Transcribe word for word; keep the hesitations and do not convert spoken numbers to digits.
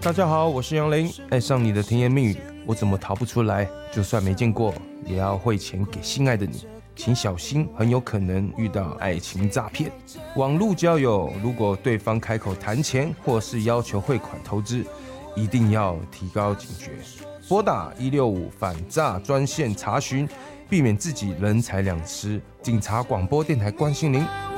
大家好，我是杨林。爱上你的甜言蜜语，我怎么逃不出来？就算没见过，也要汇钱给心爱的你。请小心，很有可能遇到爱情诈骗。网络交友，如果对方开口谈钱或是要求汇款投资，一定要提高警觉，拨打一六五反诈专线查询，避免自己人财两失。警察广播电台关心您。